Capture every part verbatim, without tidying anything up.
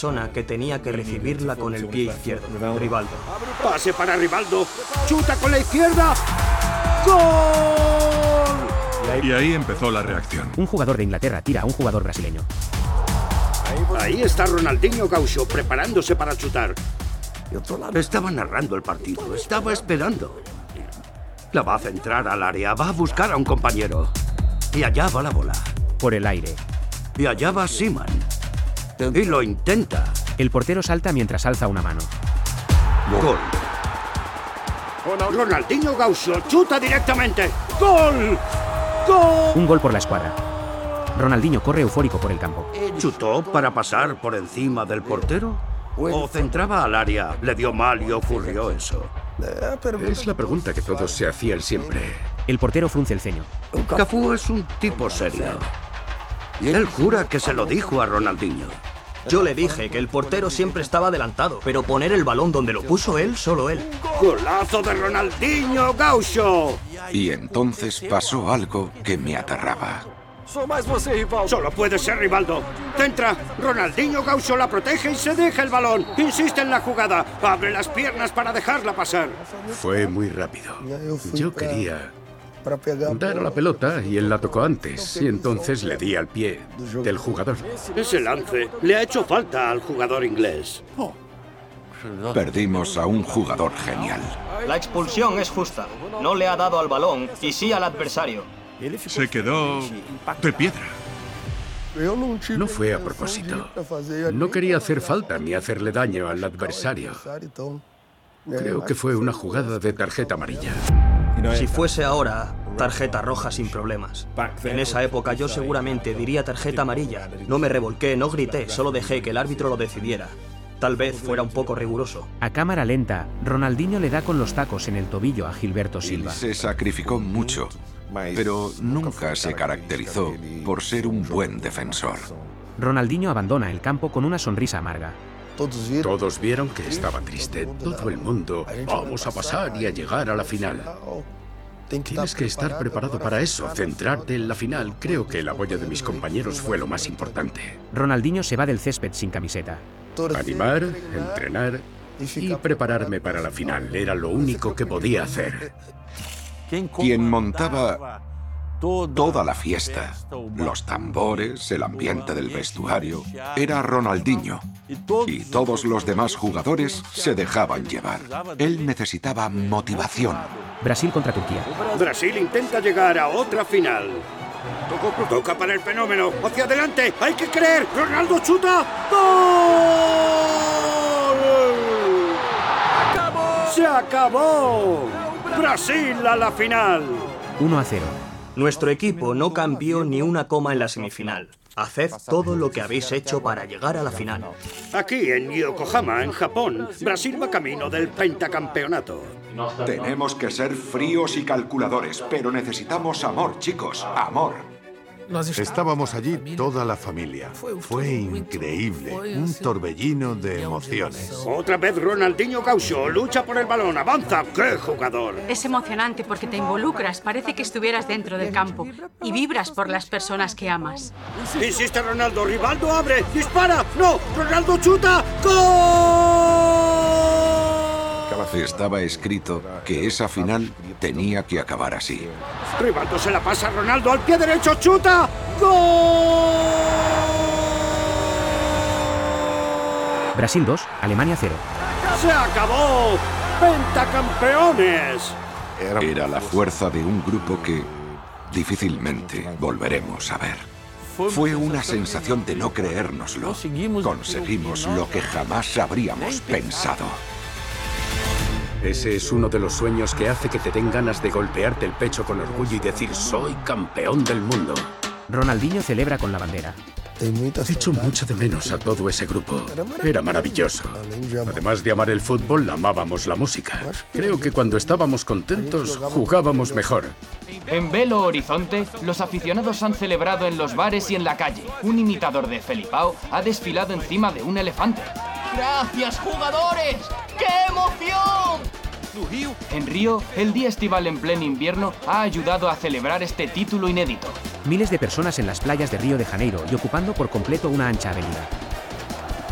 persona que tenía que recibirla con el pie izquierdo, Rivaldo. Pase para Rivaldo. Chuta con la izquierda. ¡Gol! Y ahí empezó la reacción. Un jugador de Inglaterra tira a un jugador brasileño. Ahí está Ronaldinho Gaúcho preparándose para chutar. Estaba narrando el partido, estaba esperando. La va a centrar al área, va a buscar a un compañero. Y allá va la bola. Por el aire. Y allá va Seaman. Y lo intenta. El portero salta mientras alza una mano. Gol. Ronaldinho Gaúcho chuta directamente. ¡Gol! ¡Gol! Un gol por la escuadra. Ronaldinho corre eufórico por el campo. ¿Chutó para pasar por encima del portero? ¿O centraba al área, le dio mal y ocurrió eso? Es la pregunta que todos se hacían siempre. El portero frunce el ceño. Cafú es un tipo serio. Él jura que se lo dijo a Ronaldinho. Yo le dije que el portero siempre estaba adelantado, pero poner el balón donde lo puso él, solo él. ¡Golazo de Ronaldinho Gaúcho! Y entonces pasó algo que me aterraba. Solo puede ser Rivaldo. Centra. Ronaldinho Gaúcho la protege y se deja el balón. Insiste en la jugada. Abre las piernas para dejarla pasar. Fue muy rápido. Yo quería dar a la pelota y él la tocó antes. Y entonces le di al pie del jugador. Ese lance le ha hecho falta al jugador inglés. Perdimos a un jugador genial. La expulsión es justa. No le ha dado al balón y sí al adversario. Se quedó de piedra. No fue a propósito. No quería hacer falta ni hacerle daño al adversario. Creo que fue una jugada de tarjeta amarilla. Si fuese ahora, tarjeta roja sin problemas. En esa época yo seguramente diría tarjeta amarilla. No me revolqué, no grité, solo dejé que el árbitro lo decidiera. Tal vez fuera un poco riguroso. A cámara lenta, Ronaldinho le da con los tacos en el tobillo a Gilberto Silva. Se sacrificó mucho, pero nunca se caracterizó por ser un buen defensor. Ronaldinho abandona el campo con una sonrisa amarga. Todos vieron que estaba triste. Todo el mundo. Vamos a pasar y a llegar a la final. Tienes que estar preparado para eso, centrarte en la final. Creo que el apoyo de mis compañeros fue lo más importante. Ronaldinho se va del césped sin camiseta. Animar, entrenar y prepararme para la final. Era lo único que podía hacer. Quien montaba toda la fiesta, los tambores, el ambiente del vestuario, era Ronaldinho. Y todos los demás jugadores se dejaban llevar. Él necesitaba motivación. Brasil contra Turquía. Brasil intenta llegar a otra final. Toca para el fenómeno. ¡Hacia adelante! ¡Hay que creer! ¡Ronaldo chuta! ¡Gol! ¡Se acabó! ¡Brasil a la final! uno a cero. Nuestro equipo no cambió ni una coma en la semifinal. Haced todo lo que habéis hecho para llegar a la final. Aquí en Yokohama, en Japón, Brasil va camino del pentacampeonato. Tenemos que ser fríos y calculadores, pero necesitamos amor, chicos, amor. Estábamos allí toda la familia. Fue increíble, un torbellino de emociones. Otra vez Ronaldinho Gaúcho lucha por el balón, avanza. ¡Qué jugador! Es emocionante porque te involucras, parece que estuvieras dentro del campo y vibras por las personas que amas. Insiste Ronaldo, Rivaldo abre, dispara. ¡No! ¡Ronaldo chuta! ¡Gol! Estaba escrito que esa final tenía que acabar así. Rivaldo se la pasa a Ronaldo al pie derecho, chuta. ¡Gol! Brasil dos, Alemania cero. ¡Se acabó! ¡Pentacampeones! Era la fuerza de un grupo que difícilmente volveremos a ver. Fue una sensación de no creérnoslo. Conseguimos lo que jamás habríamos pensado. Ese es uno de los sueños que hace que te den ganas de golpearte el pecho con orgullo y decir soy campeón del mundo. Ronaldinho celebra con la bandera. Echo mucho de menos a todo ese grupo. Era maravilloso. Además de amar el fútbol, amábamos la música. Creo que cuando estábamos contentos, jugábamos mejor. En Belo Horizonte, los aficionados han celebrado en los bares y en la calle. Un imitador de Felipao ha desfilado encima de un elefante. ¡Gracias, jugadores! ¡Qué emoción! En Río, el día estival en pleno invierno ha ayudado a celebrar este título inédito. Miles de personas en las playas de Río de Janeiro y ocupando por completo una ancha avenida.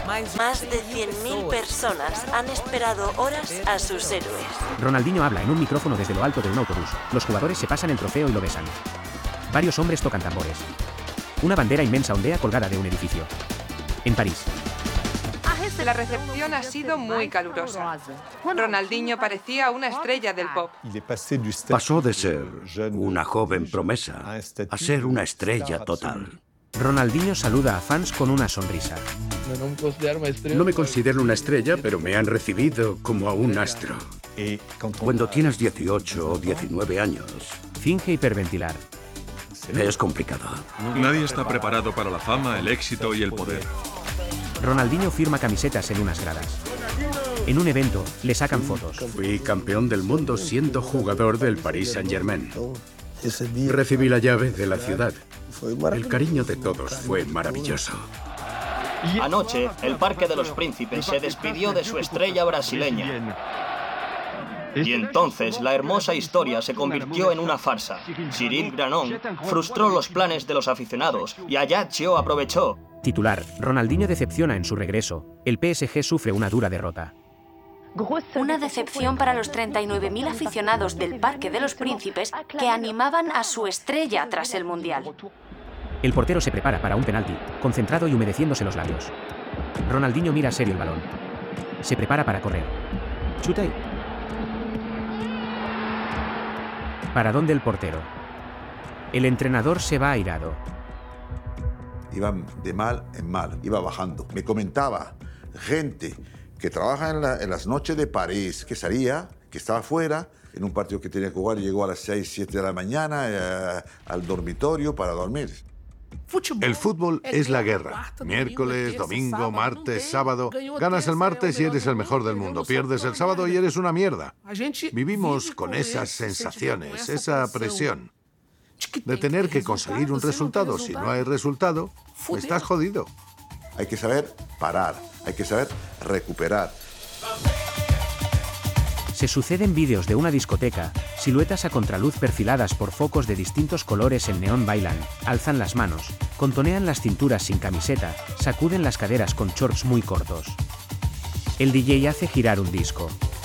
Más de cien mil personas han esperado horas a sus héroes. Ronaldinho habla en un micrófono desde lo alto de un autobús. Los jugadores se pasan el trofeo y lo besan. Varios hombres tocan tambores. Una bandera inmensa ondea colgada de un edificio. En París. La recepción ha sido muy calurosa. Ronaldinho parecía una estrella del pop. Pasó de ser una joven promesa a ser una estrella total. Ronaldinho saluda a fans con una sonrisa. No me considero una estrella, pero me han recibido como a un astro. Cuando tienes dieciocho o diecinueve años, finge hiperventilar. Es complicado. Nadie está preparado para la fama, el éxito y el poder. Ronaldinho firma camisetas en unas gradas. En un evento, le sacan fotos. Fui campeón del mundo siendo jugador del Paris Saint-Germain. Recibí la llave de la ciudad. El cariño de todos fue maravilloso. Anoche, el Parque de los Príncipes se despidió de su estrella brasileña. Y entonces la hermosa historia se convirtió en una farsa. Cyril Granon frustró los planes de los aficionados y Ajaccio aprovechó. Titular, Ronaldinho decepciona en su regreso. El P S G sufre una dura derrota. Una decepción para los treinta y nueve mil aficionados del Parque de los Príncipes que animaban a su estrella tras el Mundial. El portero se prepara para un penalti, concentrado y humedeciéndose los labios. Ronaldinho mira serio el balón. Se prepara para correr. Chute. ¿Para dónde el portero? El entrenador se va airado. Iba de mal en mal, iba bajando. Me comentaba gente que trabaja en, la, en las noches de París, que salía, que estaba fuera, en un partido que tenía que jugar y llegó a las seis, siete de la mañana eh, al dormitorio para dormir. El fútbol es la guerra. Miércoles, domingo, martes, sábado. Ganas el martes y eres el mejor del mundo. Pierdes el sábado y eres una mierda. Vivimos con esas sensaciones, esa presión de tener que conseguir un resultado. Si no hay resultado, estás jodido. Hay que saber parar, hay que saber recuperar. Se suceden vídeos de una discoteca, siluetas a contraluz perfiladas por focos de distintos colores en neón bailan, alzan las manos, contonean las cinturas sin camiseta, sacuden las caderas con shorts muy cortos. El D J hace girar un disco.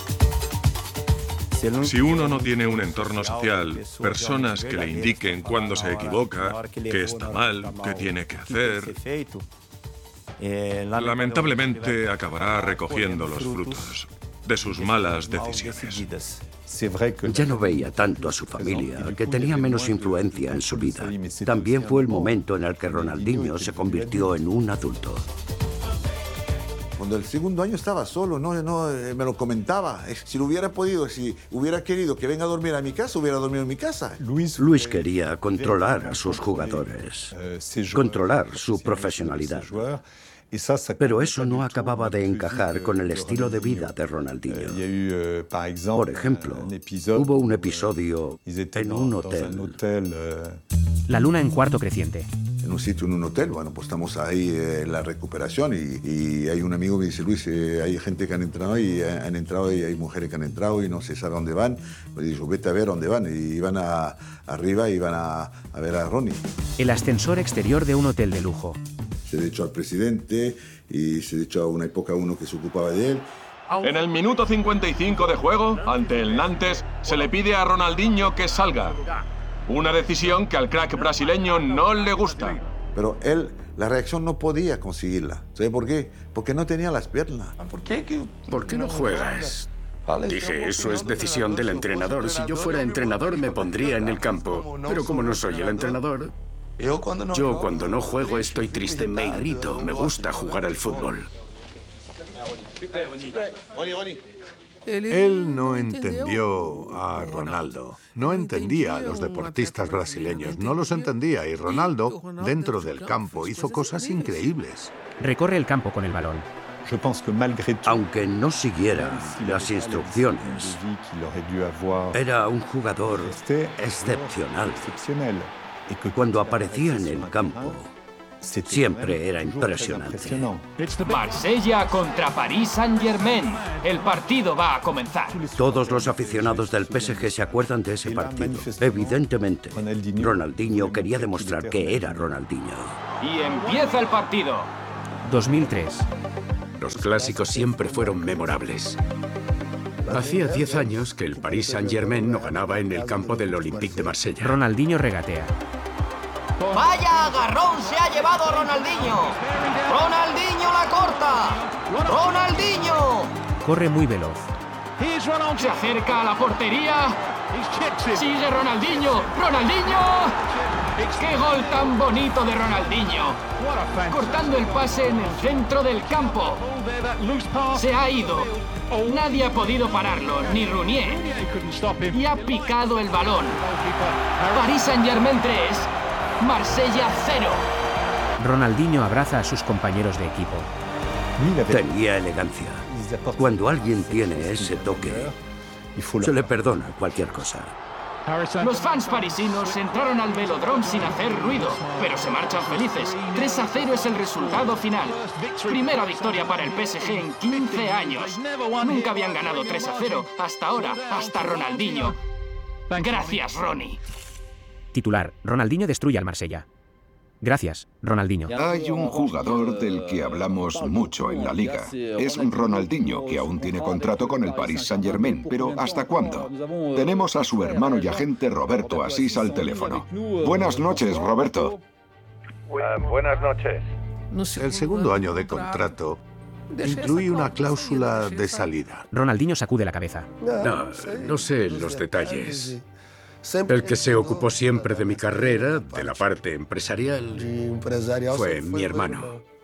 Si uno no tiene un entorno social, personas que le indiquen cuándo se equivoca, qué está mal, qué tiene que hacer, lamentablemente acabará recogiendo los frutos de sus malas decisiones. Ya no veía tanto a su familia, que tenía menos influencia en su vida. También fue el momento en el que Ronaldinho se convirtió en un adulto. Cuando el segundo año estaba solo, no, no, me lo comentaba. Si lo hubiera podido, si hubiera querido que venga a dormir a mi casa, hubiera dormido en mi casa. Luis quería controlar a sus jugadores, controlar su profesionalidad. Pero eso no acababa de encajar con el estilo de vida de Ronaldinho. Por ejemplo, hubo un episodio en un hotel. La luna en cuarto creciente. En un sitio, en un hotel, bueno, pues estamos ahí eh, en la recuperación y, y hay un amigo que dice, Luis, eh, hay gente que han entrado y eh, han entrado y hay mujeres que han entrado y no se sabe dónde van. Me dijo, vete a ver dónde van. Y iban a, arriba y iban a, a ver a Ronnie. El ascensor exterior de un hotel de lujo. Se le echó al presidente y se le echó a una época a uno que se ocupaba de él. En el minuto cincuenta y cinco de juego, ante el Nantes, se le pide a Ronaldinho que salga. Una decisión que al crack brasileño no le gusta. Pero él, la reacción no podía conseguirla. ¿Sabe por qué? Porque no tenía las piernas. ¿Por qué? ¿Por qué no juegas? Dije, eso es decisión del entrenador. Si yo fuera entrenador me pondría en el campo. Pero como no soy el entrenador, yo cuando no juego estoy triste, me irrito, me gusta jugar al fútbol. Él no entendió a Ronaldo, no entendía a los deportistas brasileños, no los entendía y Ronaldo, dentro del campo, hizo cosas increíbles. Recorre el campo con el balón. Aunque no siguiera las instrucciones, era un jugador excepcional. Cuando aparecía en el campo, siempre era impresionante. Marsella contra Paris Saint-Germain. El partido va a comenzar. Todos los aficionados del P S G se acuerdan de ese partido. Evidentemente, Ronaldinho quería demostrar que era Ronaldinho. Y empieza el partido. dos mil tres. Los clásicos siempre fueron memorables. Hacía diez años que el Paris Saint-Germain no ganaba en el campo del Olympique de Marsella. Ronaldinho regatea. ¡Vaya agarrón se ha llevado Ronaldinho! ¡Ronaldinho la corta! ¡Ronaldinho! Corre muy veloz. Se acerca a la portería. Sigue Ronaldinho. ¡Ronaldinho! ¡Qué gol tan bonito de Ronaldinho! Cortando el pase en el centro del campo. Se ha ido. Nadie ha podido pararlo, ni Rooney. Y ha picado el balón. Paris Saint-Germain tres, Marsella cero. Ronaldinho abraza a sus compañeros de equipo. Tenía elegancia. Cuando alguien tiene ese toque, se le perdona cualquier cosa. Los fans parisinos entraron al Velodrome sin hacer ruido, pero se marchan felices. tres a cero es el resultado final. Primera victoria para el P S G en quince años. Nunca habían ganado tres a cero, hasta ahora, hasta Ronaldinho. Gracias, Ronnie. Titular: Ronaldinho destruye al Marsella. Gracias, Ronaldinho. Hay un jugador del que hablamos mucho en la liga. Es un Ronaldinho, que aún tiene contrato con el Paris Saint-Germain. Pero ¿hasta cuándo? Tenemos a su hermano y agente Roberto Asís al teléfono. Buenas noches, Roberto. Uh, buenas noches. El segundo año de contrato incluye una cláusula de salida. Ronaldinho sacude la cabeza. No, no sé los detalles. El que se ocupó siempre de mi carrera, de la parte empresarial, fue mi hermano.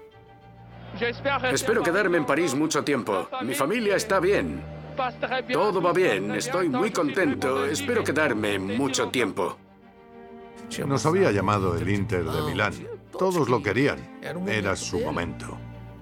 Espero quedarme en París mucho tiempo. Mi familia está bien. Todo va bien, estoy muy contento. Espero quedarme mucho tiempo. Nos había llamado el Inter de Milán. Todos lo querían. Era su momento.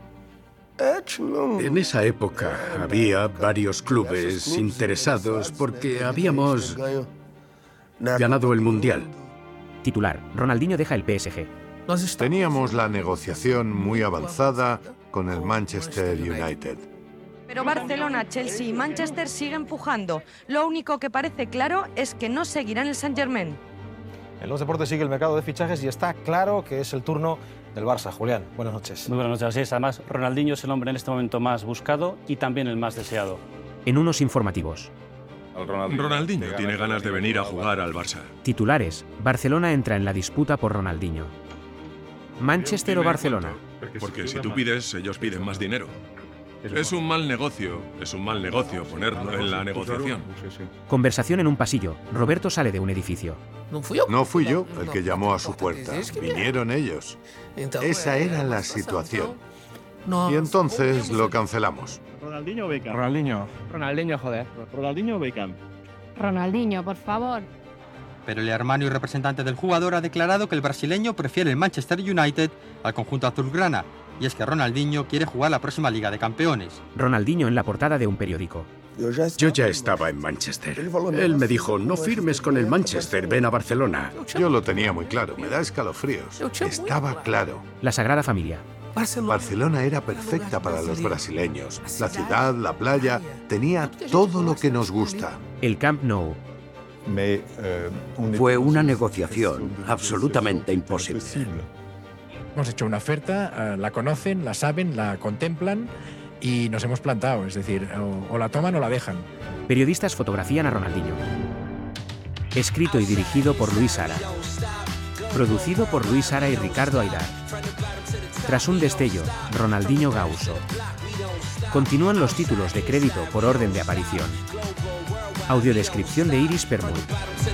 En esa época había varios clubes interesados porque habíamos ganado el Mundial. Titular: Ronaldinho deja el P S G. Teníamos la negociación muy avanzada con el Manchester United. Pero Barcelona, Chelsea y Manchester siguen empujando. Lo único que parece claro es que no seguirán el Saint-Germain. En los deportes sigue el mercado de fichajes y está claro que es el turno del Barça. Julián, buenas noches. Muy buenas noches, así es. Además, Ronaldinho es el hombre en este momento más buscado y también el más deseado. En unos informativos. Ronaldinho tiene ganas de venir a jugar al Barça. Titulares: Barcelona entra en la disputa por Ronaldinho. ¿Manchester o Barcelona? Porque si tú pides, ellos piden más dinero. Es un mal negocio, es un mal negocio ponerlo en la negociación. Conversación en un pasillo. Roberto sale de un edificio. No fui yo el que llamó a su puerta. Vinieron ellos. Esa era la situación. Y entonces lo cancelamos. Ronaldinho o Beckham. Ronaldinho. Ronaldinho, joder. Ronaldinho o Beckham. Ronaldinho, por favor. Pero el hermano y representante del jugador ha declarado que el brasileño prefiere el Manchester United al conjunto azulgrana. Y es que Ronaldinho quiere jugar la próxima Liga de Campeones. Ronaldinho en la portada de un periódico. Yo ya estaba en Manchester. Él me dijo, no firmes con el Manchester, ven a Barcelona. Yo lo tenía muy claro, me da escalofríos. Estaba claro. La Sagrada Familia. Barcelona era perfecta para los brasileños. La ciudad, la playa, tenía todo lo que nos gusta. El Camp Nou. Fue una negociación absolutamente imposible. Hemos hecho una oferta, la conocen, la saben, la contemplan y nos hemos plantado. Es decir, o, o la toman o la dejan. Periodistas fotografían a Ronaldinho. Escrito y dirigido por Luis Sara. Producido por Luis Sara y Ricardo Aidar. Tras un destello, Ronaldinho Gaúso. Continúan los títulos de crédito por orden de aparición. Audiodescripción de Iris Permuy.